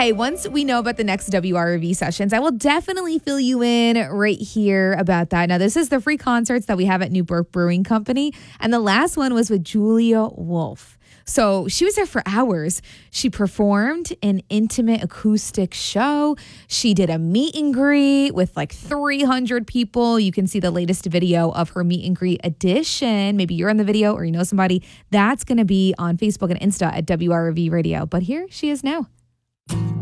hey, once we know about the next WRV sessions, I will definitely fill you in right here about that. Now, this is the free concerts that we have at Newburgh Brewing Company. And the last one was with Julia Wolf. So she was there for hours. She performed an intimate acoustic show. She did a meet and greet with like 300 people. You can see the latest video of her meet and greet edition. Maybe you're in the video or you know somebody. That's going to be on Facebook and Insta at WRV Radio. But here she is now.